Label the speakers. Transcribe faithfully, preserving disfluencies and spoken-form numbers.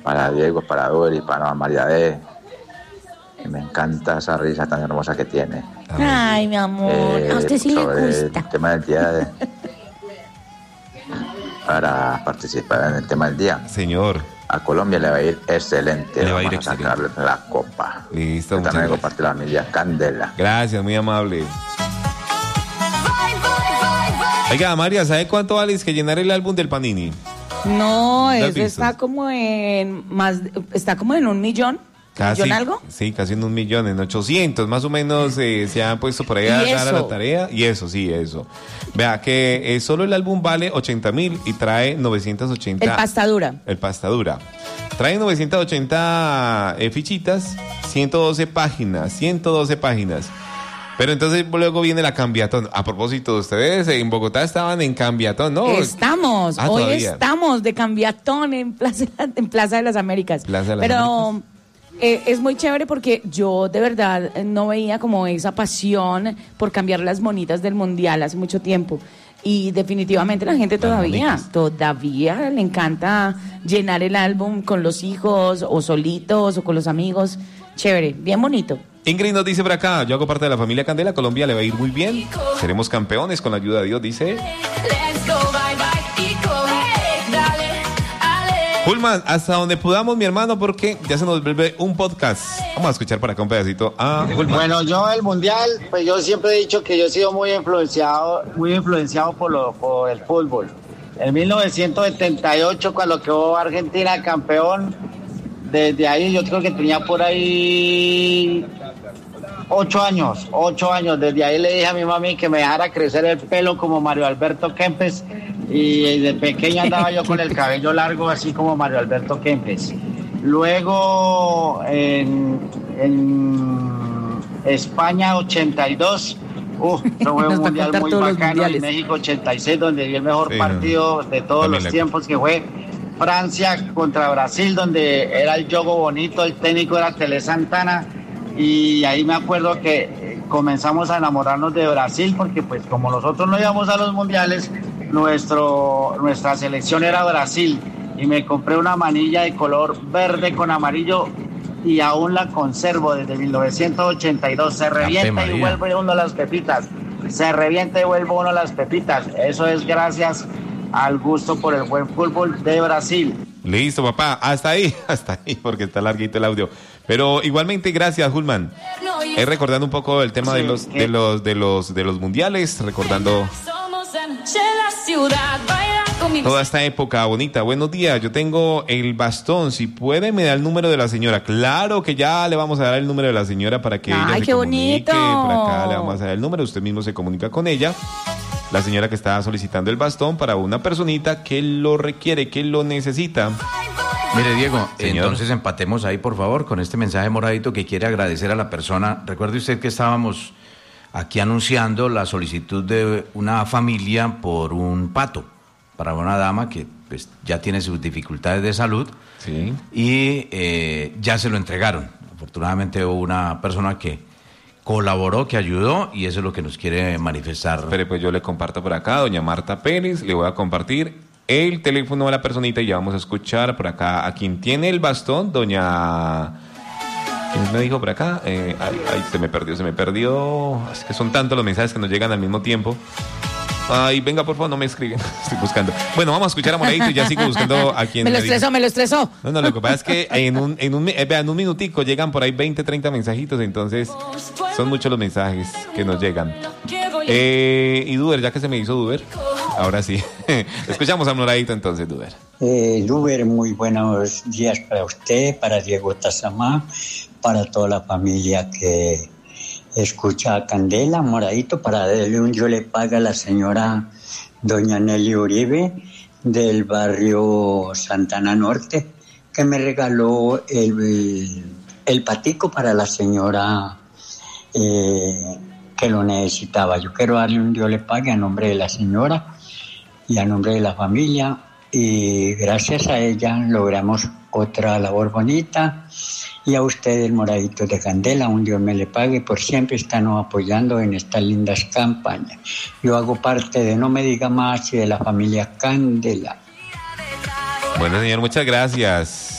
Speaker 1: para Diego, para Dori, para María D. Y me encanta esa risa tan hermosa que tiene.
Speaker 2: Ay, mi amor,
Speaker 1: Eh,
Speaker 2: a usted sí le
Speaker 1: sobre
Speaker 2: gusta.
Speaker 1: el tema del día de... para participar en el tema del día.
Speaker 3: Señor.
Speaker 1: A Colombia le va a ir excelente.
Speaker 3: Le va a
Speaker 1: Vamos
Speaker 3: ir
Speaker 1: a sacarle la copa.
Speaker 3: Listo,
Speaker 1: Yo
Speaker 3: muchas
Speaker 1: también
Speaker 3: gracias.
Speaker 1: comparte la familia Candela.
Speaker 3: Gracias, muy amable. Oiga, María, ¿sabe cuánto vale es que llenar el álbum del Panini?
Speaker 2: No,
Speaker 3: ¿Lo has
Speaker 2: eso
Speaker 3: visto?
Speaker 2: está como en más, está como en un millón.
Speaker 3: Casi,
Speaker 2: ¿Millón algo?
Speaker 3: Sí, casi en un millón, en ochocientos, más o menos eh, se han puesto por ahí a
Speaker 2: ¿Y
Speaker 3: dar a la
Speaker 2: eso?
Speaker 3: tarea. Y eso, sí, eso. Vea que eh, solo el álbum vale ochenta mil y trae novecientos ochenta.
Speaker 2: El pastadura.
Speaker 3: El pastadura. Trae novecientos ochenta eh, fichitas, ciento doce páginas, ciento doce páginas. Pero entonces luego viene la cambiatón. A propósito, ustedes en Bogotá estaban en cambiatón, ¿no?
Speaker 2: Estamos,
Speaker 3: Ah,
Speaker 2: hoy
Speaker 3: todavía.
Speaker 2: estamos de cambiatón en Plaza, en Plaza de las Américas.
Speaker 3: Plaza de las
Speaker 2: Pero eh, es muy chévere porque yo de verdad no veía como esa pasión por cambiar las monitas del mundial hace mucho tiempo. Y definitivamente la gente todavía,
Speaker 3: monitas.
Speaker 2: todavía le encanta llenar el álbum con los hijos o solitos o con los amigos. Chévere, bien bonito.
Speaker 3: Ingrid nos dice por acá, yo hago parte de la familia Candela, Colombia le va a ir muy bien, seremos campeones con la ayuda de Dios, dice. Hulman, hasta donde podamos, mi hermano, porque ya se nos vuelve un podcast. Vamos a escuchar por acá un pedacito a Hulman.
Speaker 4: Bueno, yo el mundial, pues yo siempre he dicho que yo he sido muy influenciado, muy influenciado por lo, por el fútbol. En mil novecientos setenta y ocho, cuando quedó Argentina campeón, desde ahí yo creo que tenía por ahí ocho años, ocho años. Desde ahí le dije a mi mami que me dejara crecer el pelo como Mario Alberto Kempes, y de pequeño andaba yo con el cabello largo así como Mario Alberto Kempes. Luego en, en España ochenta y dos, uh, eso fue un
Speaker 2: Nos va a
Speaker 4: mundial
Speaker 2: contar
Speaker 4: muy
Speaker 2: todos los
Speaker 4: bacano. En
Speaker 2: mundiales.
Speaker 4: México ochenta y seis, donde vi el mejor
Speaker 3: Sí,
Speaker 4: partido de todos
Speaker 3: también
Speaker 4: los
Speaker 3: la-
Speaker 4: tiempos, que fue Francia contra Brasil, donde era el juego bonito, el técnico era Tele Santana, y ahí me acuerdo que eh, comenzamos a enamorarnos de Brasil, porque pues como nosotros no íbamos a los mundiales, nuestro, nuestra selección era Brasil, y me compré una manilla de color verde con amarillo y aún la conservo desde mil novecientos ochenta y dos. Se revienta y
Speaker 5: María.
Speaker 4: vuelve uno las pepitas, se revienta y vuelve uno las pepitas. Eso es gracias al gusto por el buen fútbol de Brasil.
Speaker 3: Listo, papá, hasta ahí, hasta ahí, porque está larguito el audio. Pero igualmente, gracias, Hulman. Es recordando un poco el tema de
Speaker 4: Sí,
Speaker 3: los,
Speaker 4: que-
Speaker 3: de los, de los, de los mundiales, recordando toda esta época bonita. Buenos días, yo tengo el bastón. Si puede, me da el número de la señora. Claro que ya le vamos a dar el número de la señora para que
Speaker 2: Ay,
Speaker 3: ella se
Speaker 2: qué
Speaker 3: comunique.
Speaker 2: bonito.
Speaker 3: Por acá le vamos a dar el número. Usted mismo se comunica con ella. La señora que está solicitando el bastón para una personita que lo requiere, que lo necesita.
Speaker 5: Mire, Diego,
Speaker 3: Señor.
Speaker 5: entonces empatemos ahí, por favor, con este mensaje moradito que quiere agradecer a la persona. Recuerde usted que estábamos aquí anunciando la solicitud de una familia por un pato para una dama que pues, ya tiene sus dificultades de salud.
Speaker 3: Sí.
Speaker 5: Y eh, ya se lo entregaron. Afortunadamente hubo una persona que colaboró, que ayudó, y eso es lo que nos quiere manifestar.
Speaker 3: Pero pues yo le comparto por acá, doña Marta Pérez, le voy a compartir el teléfono de la personita y ya vamos a escuchar por acá a quien tiene el bastón, doña... ¿Quién me dijo por acá? Eh, ay, ay, se me perdió, se me perdió. Es que son tantos los mensajes que nos llegan al mismo tiempo. Ay, venga, por favor, no me escriben. Estoy buscando. Bueno, vamos a escuchar a Moradito y ya sigo buscando a quien
Speaker 2: Me lo
Speaker 3: dijo.
Speaker 2: estresó, me lo estresó.
Speaker 3: No, no, lo que pasa es que en un, en un, eh, vea, en un minutico llegan por ahí veinte, treinta mensajitos, entonces son muchos los mensajes que nos llegan. Eh, y Duber, ya que se me hizo Duber, ahora sí. Escuchamos a Moradito entonces, Duber.
Speaker 6: Eh, Luber, muy buenos días para usted, para Diego Tazamá, para toda la familia que escucha a Candela, Moradito, para darle un yo le paga a la señora doña Nelly Uribe del barrio Santana Norte, que me regaló el, el patico para la señora eh, que lo necesitaba. Yo quiero darle un yo le pague a nombre de la señora y a nombre de la familia, y gracias a ella logramos otra labor bonita. Y a ustedes, Moraditos de Candela, un Dios me le pague por siempre estarnos apoyando en estas lindas campañas. Yo hago parte de No Me Diga Más y de la familia Candela.
Speaker 3: Bueno, señor, muchas gracias.